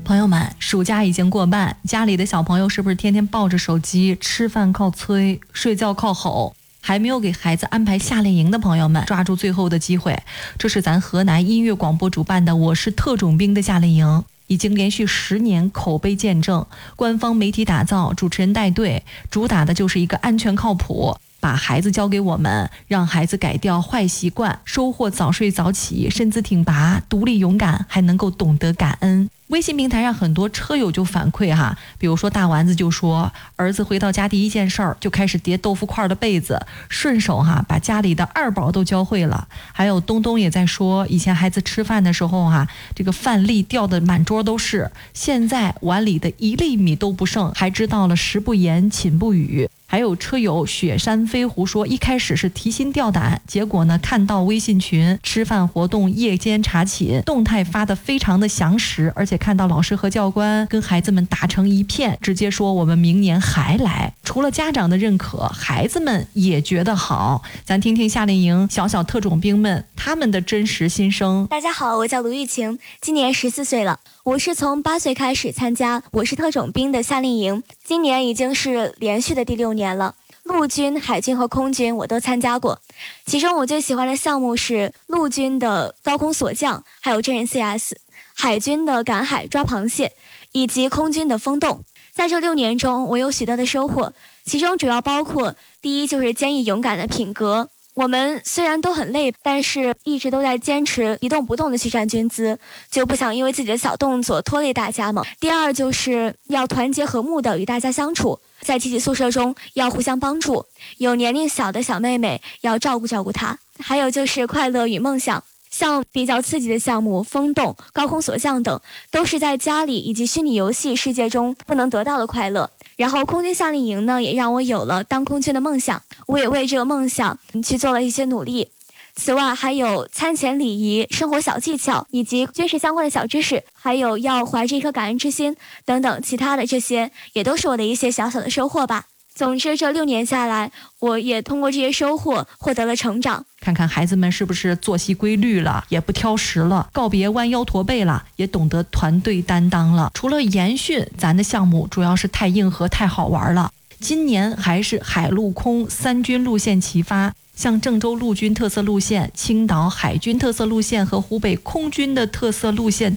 朋友们，暑假已经过半，家里的小朋友是不是天天抱着手机，吃饭靠催，睡觉靠吼？还没有给孩子安排夏令营的朋友们，抓住最后的机会。这是咱河南音乐广播主办的我是特种兵的夏令营，已经连续10年口碑见证，官方媒体打造，主持人带队，主打的就是一个安全靠谱，把孩子交给我们，让孩子改掉坏习惯，收获早睡早起，身姿挺拔，独立勇敢，还能够懂得感恩。微信平台上很多车友就反馈哈，比如说大丸子就说，儿子回到家第一件事儿就开始叠豆腐块的被子，顺手把家里的2宝都教会了。还有东东也在说，以前孩子吃饭的时候这个饭粒掉的满桌都是，现在碗里的1粒米都不剩，还知道了食不言寝不语。还有车友雪山飞狐说，一开始是提心吊胆，结果呢看到微信群吃饭活动夜间查寝动态发得非常的详实，而且看到老师和教官跟孩子们打成一片，直接说我们明年还来。除了家长的认可，孩子们也觉得好。咱听听夏令营小小特种兵们他们的真实心声。 大家好，我叫卢玉晴，今年14岁了。我是从8岁开始参加我是特种兵的夏令营，今年已经是连续的第6年了。陆军、海军和空军我都参加过，其中我最喜欢的项目是陆军的高空锁降，还有真人 CS， 海军的赶海抓螃蟹，以及空军的风洞。在这6年中，我有许多的收获，其中主要包括第一就是坚毅勇敢的品格。我们虽然都很累，但是一直都在坚持一动不动的去站军姿，就不想因为自己的小动作拖累大家嘛。第二就是要团结和睦的与大家相处，在集体宿舍中要互相帮助，有年龄小的小妹妹要照顾她。还有就是快乐与梦想，像比较刺激的项目风洞、高空锁降等，都是在家里以及虚拟游戏世界中不能得到的快乐。然后空军夏令营呢，也让我有了当空军的梦想，我也为这个梦想去做了一些努力。此外还有餐前礼仪、生活小技巧以及军事相关的小知识，还有要怀着一颗感恩之心等等，其他的这些也都是我的一些小小的收获吧。总之这6年下来，我也通过这些收获获得了成长。 看看孩子们是不是作息规律了，也不挑食了，告别弯腰驼背了，也懂得团队担当了。除了研训，咱的项目主要是太硬核太好玩了。今年还是海陆空3军路线齐发，像郑州陆军特色路线、青岛海军特色路线和湖北空军的特色路线